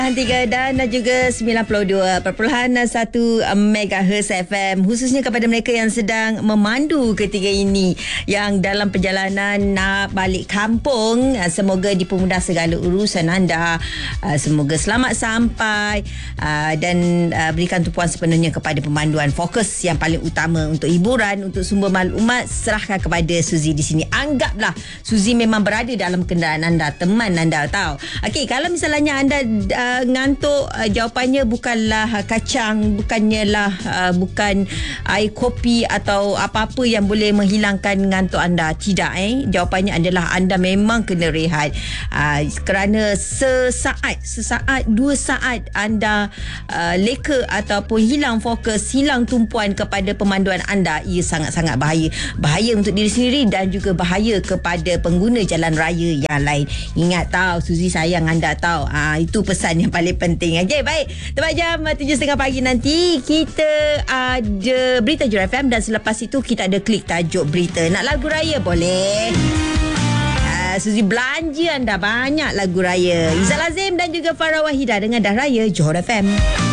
3 dan juga 92.1 MHz FM, khususnya kepada mereka yang sedang memandu ketika ini, yang dalam perjalanan nak balik kampung. Semoga dipermudah segala urusan anda, semoga selamat sampai, dan berikan tumpuan sepenuhnya kepada pemanduan. Fokus yang paling utama untuk hiburan, untuk sumber maklumat, serahkan kepada Suzy di sini. Anggaplah Suzy memang berada dalam kenderaan anda, teman anda, tahu. Okey, kalau misalnya anda ngantuk, jawapannya bukanlah kacang, bukan air kopi atau apa-apa yang boleh menghilangkan ngantuk anda. Tidak, jawapannya adalah anda memang kena rehat, kerana sesaat 2 saat anda leka ataupun hilang fokus, hilang tumpuan kepada pemanduan anda, ia sangat-sangat bahaya untuk diri sendiri dan juga bahaya kepada pengguna jalan raya yang lain. Ingat, tahu Suzy sayang anda, tahu. Itu pesan yang paling penting. Okey, baik. Tepat jam 7.30 pagi nanti kita ada Berita Jura FM, dan selepas itu kita ada Klik Tajuk Berita. Nak lagu raya boleh. Suzy belanja anda banyak lagu raya. Izzat Lazim dan juga Farah Wahidah dengan Dah Raya Johor FM.